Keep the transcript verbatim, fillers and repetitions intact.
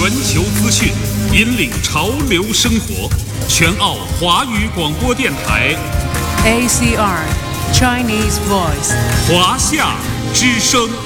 全球资讯，引领潮流生活。全澳华语广播电台 A C R Chinese Voice 华夏之声。